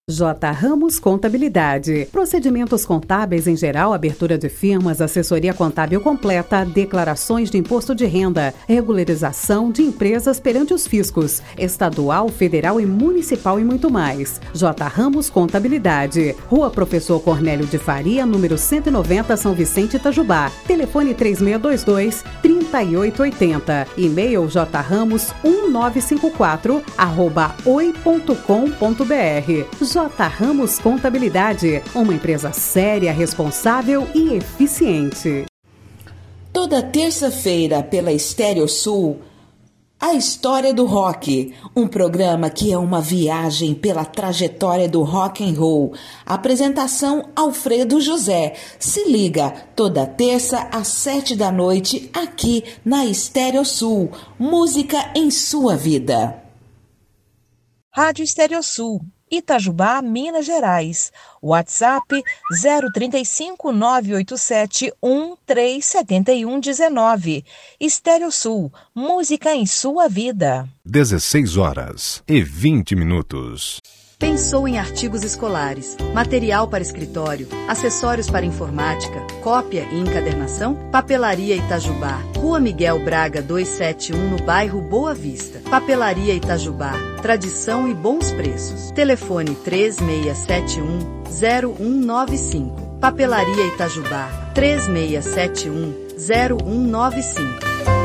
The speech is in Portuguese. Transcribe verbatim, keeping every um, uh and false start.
J. Ramos Contabilidade. Procedimentos contábeis em geral, abertura de firmas, assessoria contábil completa, declarações de imposto de renda, regularização de empresas perante os fiscos, estadual, federal e municipal e muito mais. J. Ramos Contabilidade. Rua Professor Cornélio de Faria, número cento e noventa, São Vicente, Itajubá. Telefone três seis dois dois, três oito oito zero. E-mail jramos um nove cinco quatro arroba oi ponto com ponto br. J. Ramos Contabilidade, uma empresa séria, responsável e eficiente. Toda terça-feira, pela Estéreo Sul, A História do Rock, um programa que é uma viagem pela trajetória do rock and roll. Apresentação Alfredo José. Se liga, toda terça às sete da noite, aqui na Estéreo Sul. Música em sua vida. Rádio Estéreo Sul, Itajubá, Minas Gerais. WhatsApp zero trinta e cinco, nove oito sete, um três sete um um nove. Estéreo Sul, música em sua vida. dezesseis horas e vinte minutos. Pensou em artigos escolares, material para escritório, acessórios para informática, cópia e encadernação? Papelaria Itajubá, Rua Miguel Braga duzentos e setenta e um, no bairro Boa Vista. Papelaria Itajubá, tradição e bons preços. Telefone três seis sete um, zero um nove cinco. Papelaria Itajubá, três seis sete um, zero um nove cinco.